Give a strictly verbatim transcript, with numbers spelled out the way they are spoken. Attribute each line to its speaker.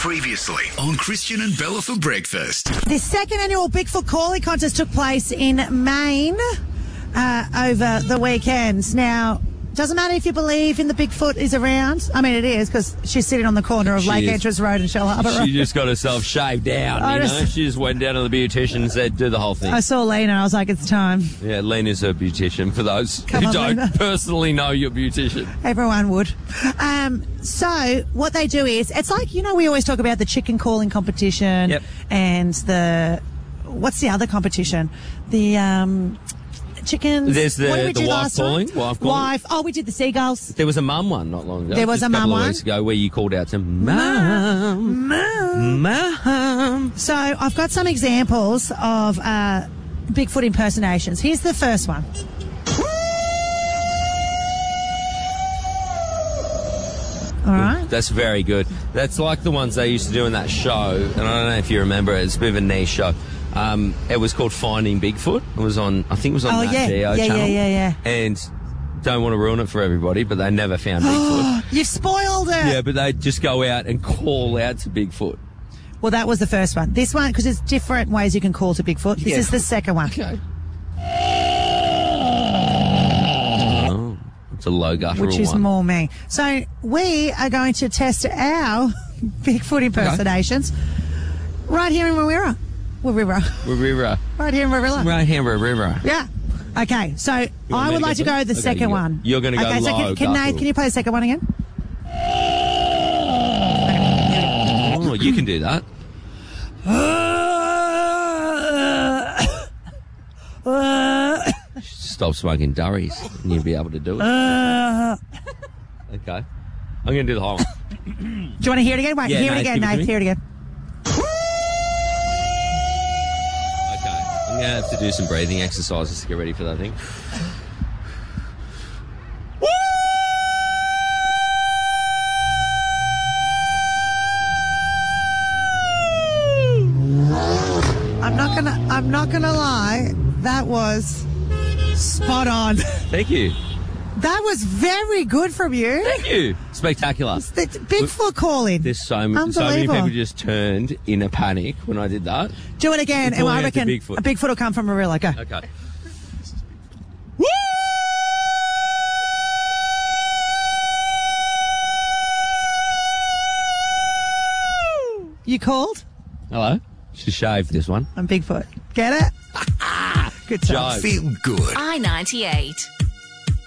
Speaker 1: Previously on Christian and Bella for breakfast.
Speaker 2: The second annual Bigfoot Calling Contest took place in Maine uh, over the weekend. Now, doesn't matter if you believe in the Bigfoot is around. I mean, it is, because she's sitting on the corner of
Speaker 3: She
Speaker 2: Lake
Speaker 3: is.
Speaker 2: Entrance Road and Shell Harbour Road.
Speaker 3: She just got herself shaved down,
Speaker 2: I
Speaker 3: you
Speaker 2: just-
Speaker 3: know. She just went down to the beautician and said, do the whole thing.
Speaker 2: I saw Lena and I was like, it's time.
Speaker 3: Yeah, Lena's her beautician, for those
Speaker 2: Come
Speaker 3: who
Speaker 2: on,
Speaker 3: don't
Speaker 2: Lena.
Speaker 3: personally know your beautician.
Speaker 2: Everyone would. Um, so what they do is, it's like, you know, we always talk about the chicken calling competition.
Speaker 3: Yep.
Speaker 2: And the, what's the other competition? The um, chickens.
Speaker 3: There's the-
Speaker 2: what did we
Speaker 3: the
Speaker 2: do
Speaker 3: wife
Speaker 2: last time?
Speaker 3: calling, wife calling.
Speaker 2: Wife. Oh, we did the seagulls.
Speaker 3: There was a mum one not long ago.
Speaker 2: There was
Speaker 3: just
Speaker 2: a
Speaker 3: couple
Speaker 2: mum
Speaker 3: of
Speaker 2: one?
Speaker 3: weeks ago where you called out to mum,
Speaker 2: Mum.
Speaker 3: mum.
Speaker 2: So I've got some examples of uh, Bigfoot impersonations. Here's the first one. All right.
Speaker 3: That's very good. That's like the ones they used to do in that show, and I don't know if you remember it. It's a bit of a niche show. Um, it was called Finding Bigfoot. It was on, I think it was on
Speaker 2: Oh,
Speaker 3: that
Speaker 2: yeah.
Speaker 3: Geo
Speaker 2: Yeah,
Speaker 3: channel.
Speaker 2: yeah, yeah, yeah.
Speaker 3: And don't want to ruin it for everybody, but they never found Bigfoot.
Speaker 2: You've spoiled it.
Speaker 3: Yeah, but they just go out and call out to Bigfoot.
Speaker 2: Well, that was the first one. This one, because there's different ways you can call to Bigfoot. This
Speaker 3: Yeah.
Speaker 2: is the second one.
Speaker 3: Okay. Oh, it's a low guttural
Speaker 2: Which is
Speaker 3: one.
Speaker 2: more me. So we are going to test our Bigfoot impersonations right here in Warrilla. Warrilla.
Speaker 3: River.
Speaker 2: Right here in Warrilla.
Speaker 3: Right here, River.
Speaker 2: Yeah. Okay, so
Speaker 3: want
Speaker 2: I
Speaker 3: me
Speaker 2: would
Speaker 3: to
Speaker 2: like to
Speaker 3: go
Speaker 2: go
Speaker 3: first?
Speaker 2: the
Speaker 3: Okay,
Speaker 2: second
Speaker 3: you go-
Speaker 2: one.
Speaker 3: you're gonna go
Speaker 2: okay, so
Speaker 3: low,
Speaker 2: can, can, Nate,
Speaker 3: guttural.
Speaker 2: can you play the second one again?
Speaker 3: Oh, you can do that. Stop smoking durries and you'll be able to do it.
Speaker 2: Uh,
Speaker 3: Okay. I'm going to do the whole one.
Speaker 2: do you want to hear it again? Wait,
Speaker 3: Yeah,
Speaker 2: hear it
Speaker 3: Nate,
Speaker 2: again,
Speaker 3: give it to
Speaker 2: Nate.
Speaker 3: me.
Speaker 2: Hear it again.
Speaker 3: Okay. I'm going to have to do some breathing exercises to get ready for that thing.
Speaker 2: I'm not gonna. I'm not gonna lie. That was spot on.
Speaker 3: Thank you.
Speaker 2: That was very good from you.
Speaker 3: Thank you. Spectacular.
Speaker 2: The Bigfoot calling.
Speaker 3: There's so, m- so many
Speaker 2: Unbelievable.
Speaker 3: people just turned in a panic when I did that.
Speaker 2: Do it again, and
Speaker 3: Calling
Speaker 2: I
Speaker 3: out to
Speaker 2: reckon
Speaker 3: Bigfoot.
Speaker 2: a Bigfoot will come from Marilla. Go.
Speaker 3: Okay.
Speaker 2: You called?
Speaker 3: Hello. She shaved this one.
Speaker 2: I'm Bigfoot. Get it? Good job.
Speaker 3: Joke.
Speaker 1: Feel good.
Speaker 4: I ninety-eight.